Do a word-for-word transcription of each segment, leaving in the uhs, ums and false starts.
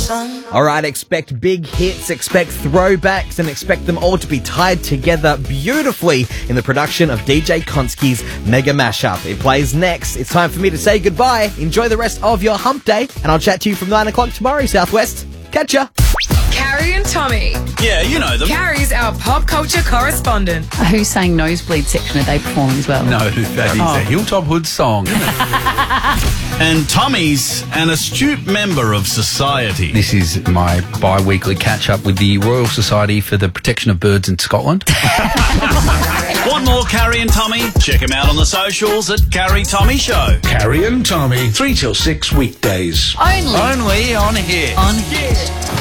All right, expect big hits, expect throwbacks, and expect them all to be tied together beautifully in the production of D J Konski's Mega Mashup. It plays next. It's time for me to say goodbye. Enjoy the rest of your hump day, and I'll chat to you from nine o'clock tomorrow, Southwest. Catch ya. Carrie and Tommy. Yeah, you know them. Carrie's our pop culture correspondent. Who's saying Nosebleed section are they performing as well? No, that is Oh. a Hilltop Hood song. And Tommy's an astute member of society. This is my bi-weekly catch-up with the Royal Society for the Protection of Birds in Scotland. Want more Carrie and Tommy? Check them out on the socials at Carrie Tommy Show. Carrie and Tommy, three till six weekdays. Only Only on here. on here.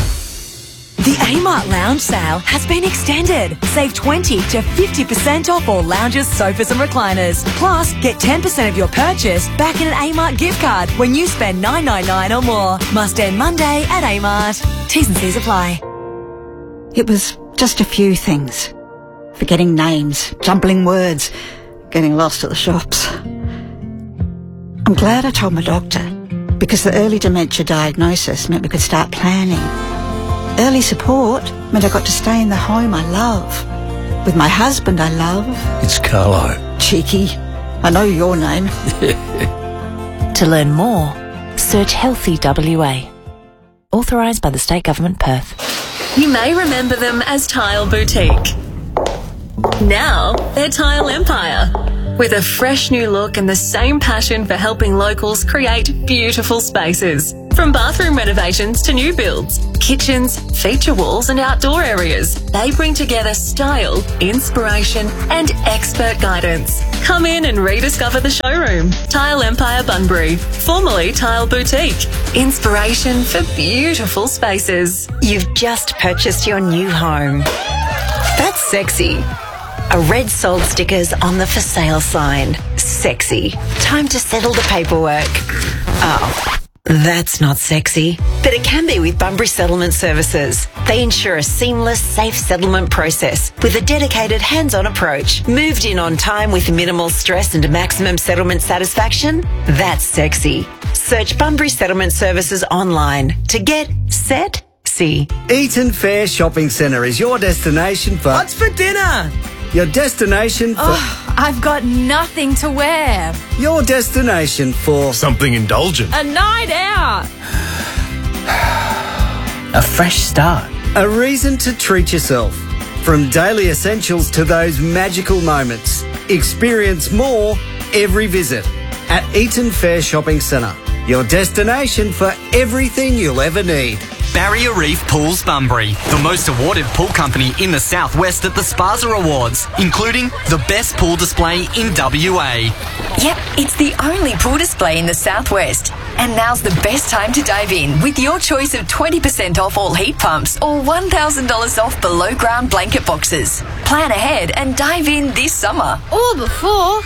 The Amart Lounge sale has been extended. Save twenty to fifty percent off all lounges, sofas and recliners. Plus, get ten percent of your purchase back in an Amart gift card when you spend nine ninety-nine or more. Must end Monday at Amart. T's and C's apply. It was just a few things. Forgetting names, jumbling words, getting lost at the shops. I'm glad I told my doctor, because the early dementia diagnosis meant we could start planning. Early support meant I got to stay in the home I love, with my husband I love. It's Carlo. Cheeky. I know your name. To learn more, search Healthy W A. Authorised by the State Government, Perth. You may remember them as Tile Boutique. Now they're Tile Empire. With a fresh new look and the same passion for helping locals create beautiful spaces. From bathroom renovations to new builds, kitchens, feature walls and outdoor areas, they bring together style, inspiration and expert guidance. Come in and rediscover the showroom. Tile Empire Bunbury, formerly Tile Boutique. Inspiration for beautiful spaces. You've just purchased your new home. That's sexy. A red sold stickers on the for sale sign. Sexy. Time to settle the paperwork. Oh, that's not sexy. But it can be with Bunbury Settlement Services. They ensure a seamless, safe settlement process with a dedicated hands-on approach. Moved in on time with minimal stress and maximum settlement satisfaction? That's sexy. Search Bunbury Settlement Services online to get set, see. Eaton Fair Shopping Centre is your destination for... What's for dinner? Your destination for... Oh, I've got nothing to wear. Your destination for... Something indulgent. A night out. A fresh start. A reason to treat yourself. From daily essentials to those magical moments. Experience more every visit at Eaton Fair Shopping Centre. Your destination for everything you'll ever need. Barrier Reef Pools Bunbury, the most awarded pool company in the Southwest at the Spaza Awards, including the best pool display in W A. Yep, it's the only pool display in the Southwest. And now's the best time to dive in with your choice of twenty percent off all heat pumps or one thousand dollars off below ground blanket boxes. Plan ahead and dive in this summer. Or before.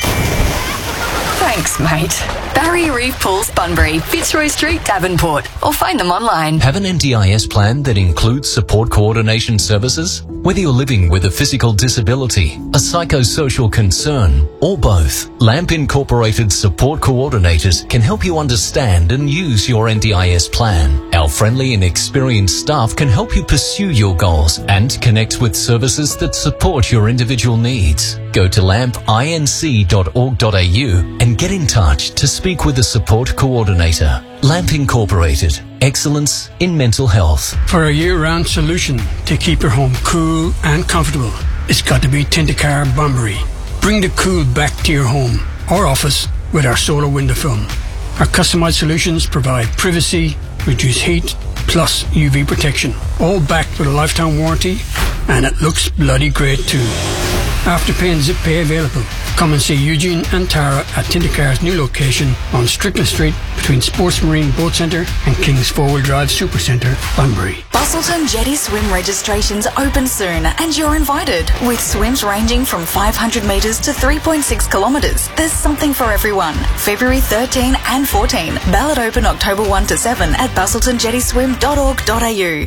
Thanks, mate. Barrier Reef Pools Bunbury, Fitzroy Street, Davenport, or find them online. Have an N D I S plan that includes support coordination services? Whether you're living with a physical disability, a psychosocial concern, or both, LAMP Incorporated support coordinators can help you understand and use your N D I S plan. Our friendly and experienced staff can help you pursue your goals and connect with services that support your individual needs. Go to lamp inc dot org dot a u and get in touch to speak with a support coordinator. LAMP Incorporated. Excellence in mental health. For a year-round solution to keep your home cool and comfortable, it's got to be Tintacar Bunbury. Bring the cool back to your home or office with our solar window film. Our customized solutions provide privacy, reduce heat, plus U V protection. All backed with a lifetime warranty, and it looks bloody great too. Afterpay and Zip Pay available. Come and see Eugene and Tara at Tintacar's new location on Strickland Street between Sports Marine Boat Centre and King's Four-Wheel Drive Super Centre, Bunbury. Busselton Jetty Swim registrations open soon and you're invited. With swims ranging from five hundred metres to three point six kilometres, there's something for everyone. February thirteenth and fourteenth. Ballot open October first to seventh at busselton jetty swim dot org dot a u.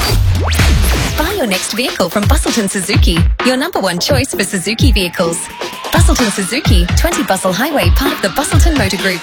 Buy your next vehicle from Busselton Suzuki, your number one choice for Suzuki vehicles. Busselton Suzuki, twenty Bustle Highway, part of the Busselton Motor Group.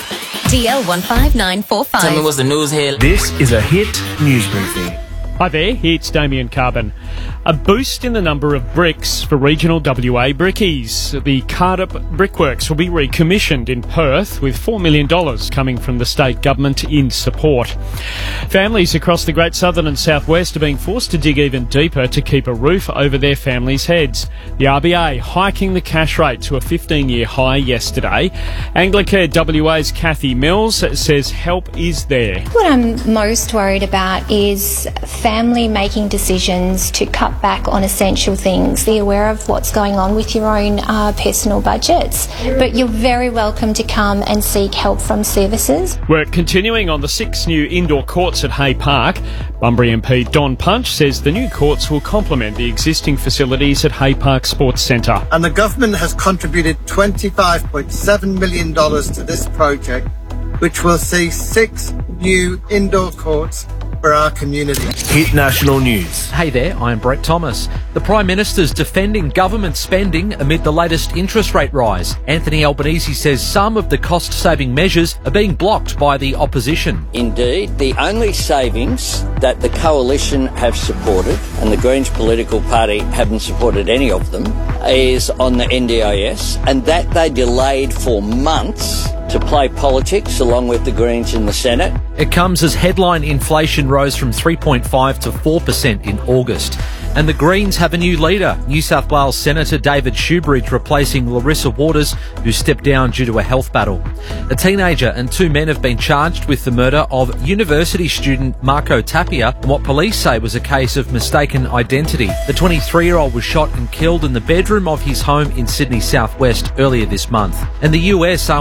D L one five nine four five. Tell me what's the news here. This is a hit news briefing. Hi there, it's Damien Carbon. A boost in the number of bricks for regional W A brickies. The Cardup Brickworks will be recommissioned in Perth with four million dollars coming from the state government in support. Families across the Great Southern and South West are being forced to dig even deeper to keep a roof over their families' heads. The R B A hiking the cash rate to a fifteen-year high yesterday. Anglicare W A's Kathy Mills says help is there. What I'm most worried about is family making decisions to cut back on essential things. Be aware of what's going on with your own uh, personal budgets, but you're very welcome to come and seek help from services. Work continuing on the six new indoor courts at Hay Park. Bunbury M P Don Punch says the new courts will complement the existing facilities at Hay Park Sports Centre. And the government has contributed twenty-five point seven million dollars to this project, which will see six new indoor courts for our community. Hit national news. Hey there, I'm Brett Thomas. The Prime Minister's defending government spending amid the latest interest rate rise. Anthony Albanese says some of the cost-saving measures are being blocked by the opposition. Indeed, the only savings that the coalition have supported, and the Greens political party haven't supported any of them, is on the N D I S, and that they delayed for months to play politics along with the Greens in the Senate. It comes as headline inflation rose from three point five to four percent in August. And the Greens have a new leader, New South Wales Senator David Shoebridge replacing Larissa Waters, who stepped down due to a health battle. A teenager and two men have been charged with the murder of university student Marco Tapia in what police say was a case of mistaken identity. The twenty-three-year-old was shot and killed in the bedroom of his home in Sydney South West earlier this month. And the U S are